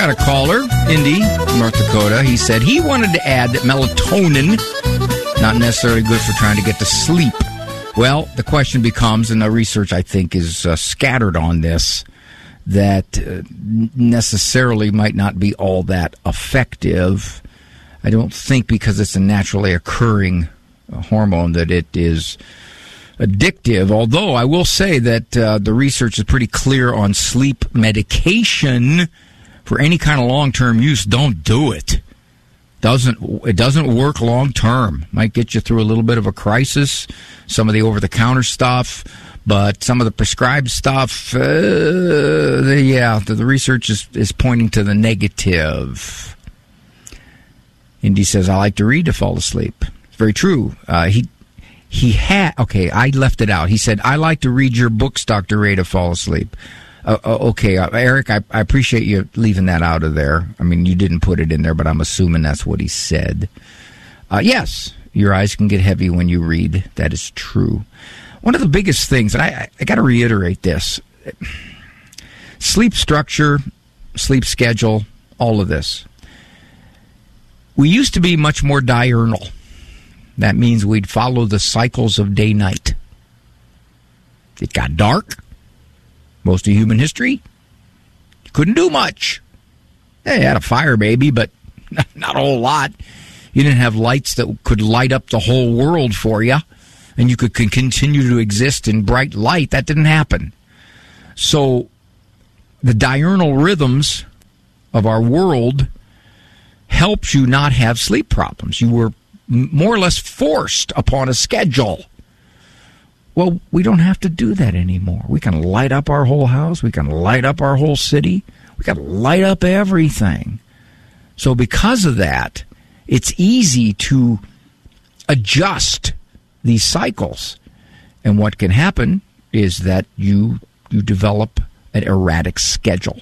got a caller, Indy, North Dakota. He said he wanted to add that melatonin, not necessarily good for trying to get to sleep. Well, the question becomes, and the research I think is scattered on this, that necessarily might not be all that effective. I don't think because it's a naturally occurring hormone that it is addictive, although I will say that the research is pretty clear on sleep medication for any kind of long-term use. Don't do it. It doesn't work long-term. Might get you through a little bit of a crisis, some of the over-the-counter stuff, but some of the prescribed stuff, the research is pointing to the negative. Indy says, I like to read to fall asleep. It's very true. I left it out. He said, I like to read your books, Dr. Ray, to fall asleep. Okay, Eric, I appreciate you leaving that out of there. I mean, you didn't put it in there, but I'm assuming that's what he said. Yes, your eyes can get heavy when you read. That is true. One of the biggest things, and I got to reiterate this, sleep structure, sleep schedule, all of this. We used to be much more diurnal. That means we'd follow the cycles of day-night. It got dark. Most of human history, you couldn't do much. Yeah, you had a fire, maybe, but not a whole lot. You didn't have lights that could light up the whole world for you, and you could continue to exist in bright light. That didn't happen. So the diurnal rhythms of our world helped you not have sleep problems. You were more or less forced upon a schedule. Well, we don't have to do that anymore. We can light up our whole house. We can light up our whole city. We can light up everything. So because of that, it's easy to adjust these cycles. And what can happen is that you develop an erratic schedule.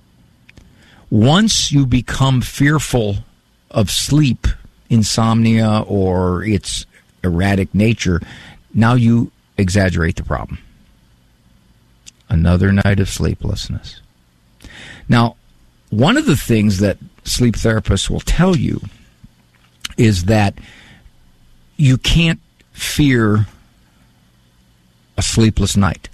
Once you become fearful of sleep, insomnia, or its erratic nature, now you exaggerate the problem. Another night of sleeplessness. Now, one of the things that sleep therapists will tell you is that you can't fear a sleepless night.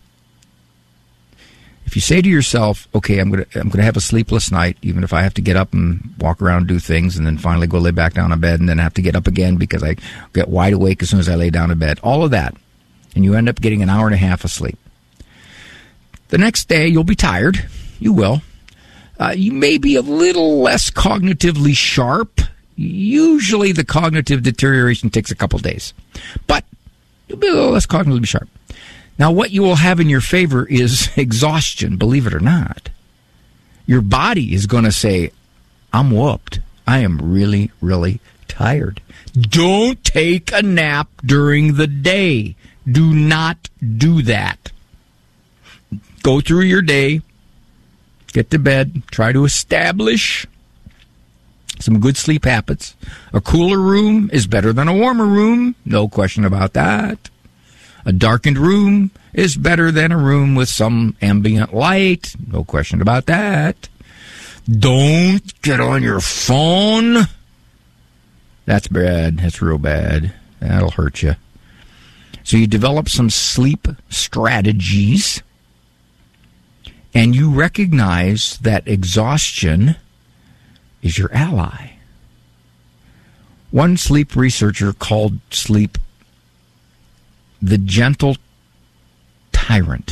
If you say to yourself, okay, I'm going to have a sleepless night, even if I have to get up and walk around and do things and then finally go lay back down in bed and then have to get up again because I get wide awake as soon as I lay down in bed, all of that, and you end up getting an hour and a half of sleep. The next day, you'll be tired. You will. You may be a little less cognitively sharp. Usually the cognitive deterioration takes a couple days. But you'll be a little less cognitively sharp. Now, what you will have in your favor is exhaustion, believe it or not. Your body is going to say, I'm whooped. I am really, really tired. Don't take a nap during the day. Do not do that. Go through your day, get to bed, try to establish some good sleep habits. A cooler room is better than a warmer room, no question about that. A darkened room is better than a room with some ambient light, no question about that. Don't get on your phone. That's bad. That's real bad. That'll hurt you. So you develop some sleep strategies, and you recognize that exhaustion is your ally. One sleep researcher called sleep the gentle tyrant.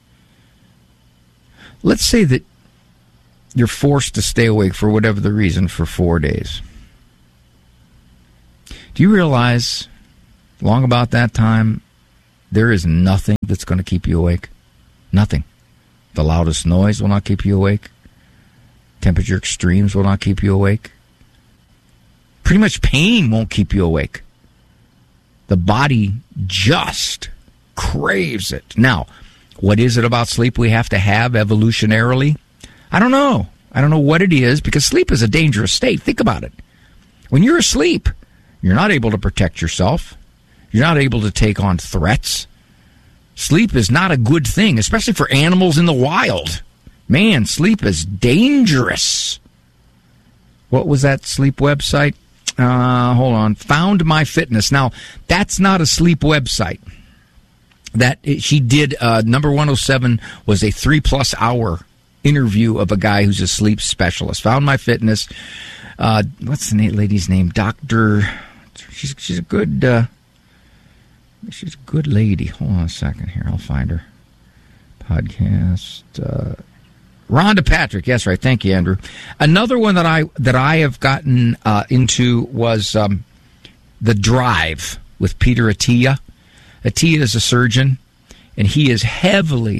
Let's say that you're forced to stay awake for whatever the reason for 4 days. Do you realize, long about that time, there is nothing that's going to keep you awake? Nothing. The loudest noise will not keep you awake. Temperature extremes will not keep you awake. Pretty much pain won't keep you awake. The body just craves it. Now, what is it about sleep we have to have evolutionarily? I don't know. I don't know what it is, because sleep is a dangerous state. Think about it. When you're asleep, you're not able to protect yourself. You're not able to take on threats. Sleep is not a good thing, especially for animals in the wild. Man, sleep is dangerous. what was that sleep website? Hold on. Found My Fitness. Now, that's not a sleep website. She did, number 107 was a 3+ hour interview of a guy who's a sleep specialist. Found My Fitness. What's the lady's name? She's a good lady. Hold on a second here. I'll find her. Podcast. Rhonda Patrick. Yes, right. Thank you, Andrew. Another one that I have gotten into was The Drive with Peter Attia. Attia is a surgeon, and he is heavily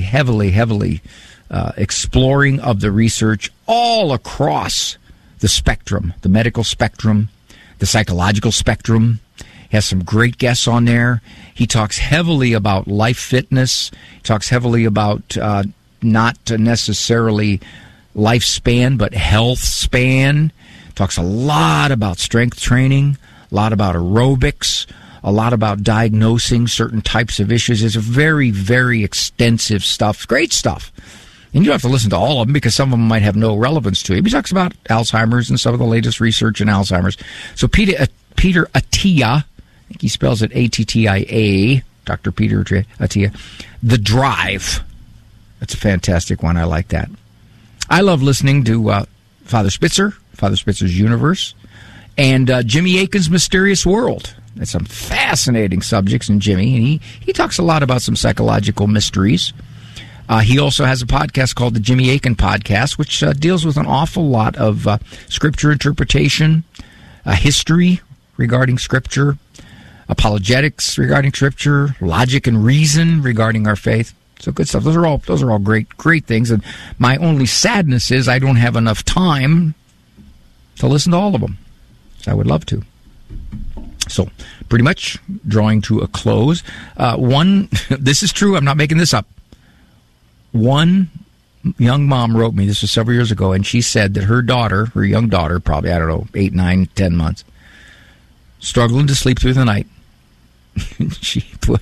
exploring of the research all across the spectrum, the medical spectrum, the psychological spectrum. He has some great guests on there. He talks heavily about life fitness. He talks heavily about not necessarily lifespan, but health span. Talks a lot about strength training, a lot about aerobics, a lot about diagnosing certain types of issues. It's a very, very extensive stuff. Great stuff. And you don't have to listen to all of them because some of them might have no relevance to you. He talks about Alzheimer's and some of the latest research in Alzheimer's. So Peter Attia, I think he spells it Attia, Dr. Peter Attia, The Drive. That's a fantastic one. I like that. I love listening to Father Spitzer's Universe, and Jimmy Akin's Mysterious World. That's some fascinating subjects in Jimmy, and he talks a lot about some psychological mysteries. He also has a podcast called the Jimmy Akin Podcast, which deals with an awful lot of scripture interpretation, history regarding scripture, apologetics regarding scripture, logic and reason regarding our faith. So good stuff. Those are all great things. And my only sadness is I don't have enough time to listen to all of them. So I would love to. So pretty much drawing to a close. This is true. I'm not making this up. One young mom wrote me, this was several years ago, and she said that her young daughter, probably, 8, 9, 10 months, struggling to sleep through the night. She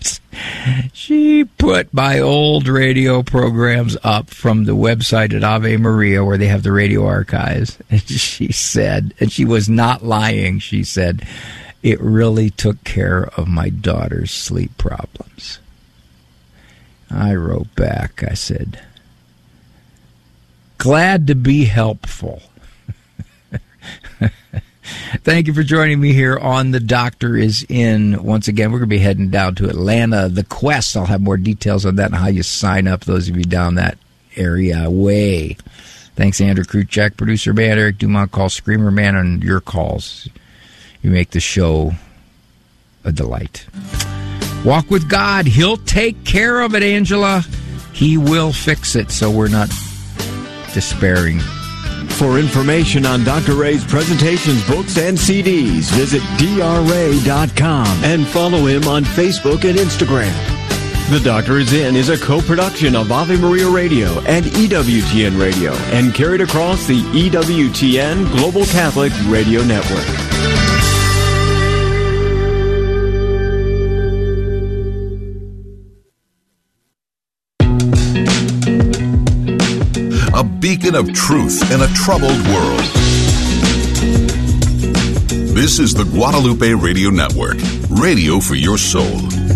put my old radio programs up from the website at Ave Maria where they have the radio archives. And she said, and she was not lying, she said, it really took care of my daughter's sleep problems. I wrote back, I said, glad to be helpful. Thank you for joining me here on The Doctor Is In. Once again, we're going to be heading down to Atlanta. The Quest, I'll have more details on that and how you sign up, those of you down that area way. Thanks, Andrew Kruchek, producer man, Eric Dumont, call Screamer Man, and your calls. You make the show a delight. Walk with God. He'll take care of it, Angela. He will fix it, so we're not despairing. For information on Dr. Ray's presentations, books, and CDs, visit drray.com and follow him on Facebook and Instagram. The Doctor Is In is a co-production of Ave Maria Radio and EWTN Radio and carried across the EWTN Global Catholic Radio Network. A beacon of truth in a troubled world. This is the Guadalupe Radio Network, radio for your soul.